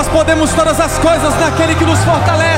nós podemos todas as coisas naquele que nos fortalece.